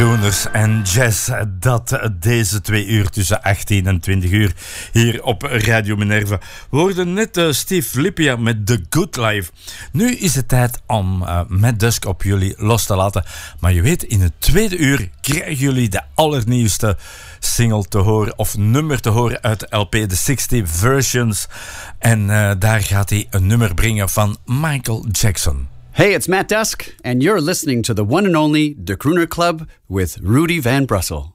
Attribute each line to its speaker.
Speaker 1: Crooners en jazz, dat deze 2 uur tussen 18 en 20 uur hier op Radio Minerva. We hoorden net Steve Lippia met The Good Life. Nu is het tijd om Matt Dusk op jullie los te laten. Maar je weet, in het tweede uur krijgen jullie de allernieuwste single te horen, of nummer te horen uit de LP, de 60 Versions. En daar gaat hij een nummer brengen van Michael Jackson.
Speaker 2: Hey, it's Matt Dusk, and you're listening to the one and only De Crooner Club with Rudy Van Brussel.